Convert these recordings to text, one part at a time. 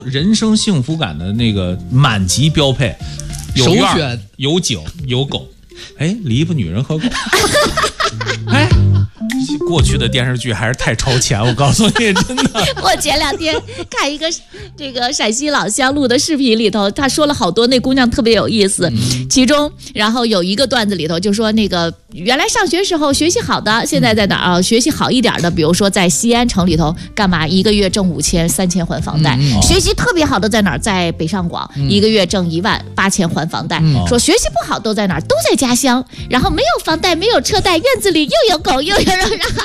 人生幸福感的那个满级标配，有院首选有井有狗。哎，篱笆女人和狗。哎，过去的电视剧还是太超前，我告诉你，真的。 我前2天看一个这个陕西老乡录的视频里头，他说了好多，那姑娘特别有意思。其中，然后有一个段子里头就说，那个原来上学时候学习好的，现在在哪儿啊？学习好一点的，比如说在西安城里头干嘛？1个月挣5000、3000还房贷。学习特别好的在哪儿？在北上广，1个月挣18000还房贷。说学习不好都在哪儿？都在家乡，然后没有房贷，没有车贷，院子里又有狗又有人。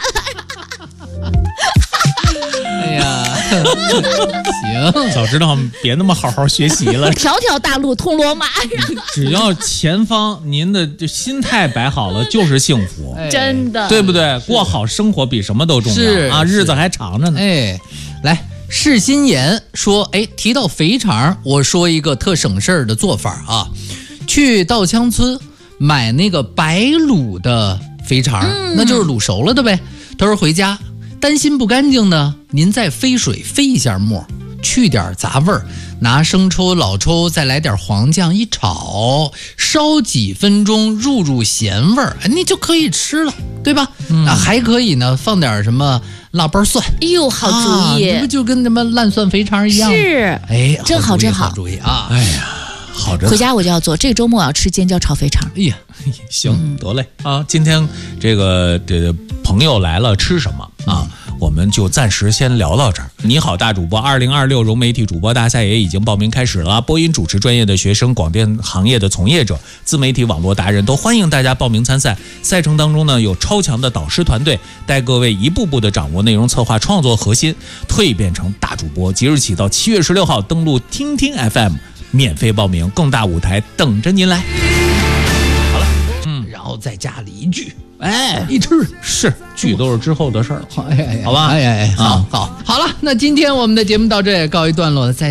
哎呀，行， 早知道别那么好好学习了。 条条大路通罗马。 只要前方您的心态摆好了，就是幸福， 真的， 对不对？过好生活比什么都重是要啊，日子还长着呢。 哎，来，世心言说，哎，提到肥肠，我说一个特省事儿的做法啊，去稻香村买那个白卤的肥肠，那就是卤熟了的呗。他说回家担心不干净呢，您再飞水飞一下沫，去点杂味儿，拿生抽、老抽再来点黄酱一炒，烧几分钟入咸味儿，你就可以吃了，对吧？还可以呢，放点什么腊八蒜， 哎呦，好主意， 这不就跟什么烂蒜肥肠一样？ 是， 哎， 真好真好， 好主意啊！ 哎呀，好着。 回家我就要做，这个周末要吃尖椒炒肥肠。 哎呀， 行，得嘞啊！今天这个朋友来了，吃什么啊？我们就暂时先聊到这儿。你好，大主播，2026融媒体主播大赛也已经报名开始了。播音主持专业的学生、广电行业的从业者、自媒体网络达人都欢迎大家报名参赛。赛程当中呢，有超强的导师团队带各位一步步的掌握内容策划创作核心，蜕变成大主播。即日起到7月16号，登录听听 FM， 免费报名，更大舞台等着您来。 然后再加了一句， 哎， 一吃是剧都是之后的事儿了， 哎， 好吧？ 好了，那今天我们的节目到这也告一段落了，再